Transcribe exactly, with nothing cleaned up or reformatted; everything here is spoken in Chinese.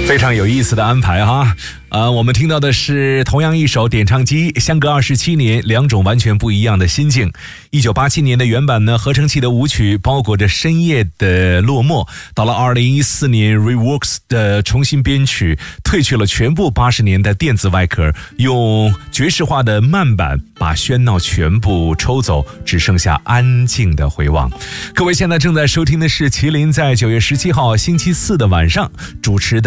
非常有意思的安排哈。呃，我们听到的是同样一首点唱机，相隔二十七年，两种完全不一样的心境。一九八七年的原版呢，合成器的舞曲包裹着深夜的落寞。到了二零一四年 Reworks 的重新编曲，褪去了全部八十年代电子外壳，用爵士化的慢板把喧闹全部抽走，只剩下安静的回望。各位现在正在收听的是麒麟在九月十七号星期四的晚上主持的